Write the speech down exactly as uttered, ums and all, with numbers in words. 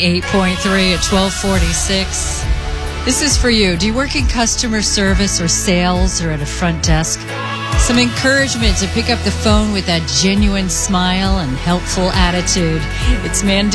eight point three at twelve forty-six. This is for you. Do you work in customer service or sales or at a front desk? Some encouragement to pick up the phone with that genuine smile and helpful attitude. It's Man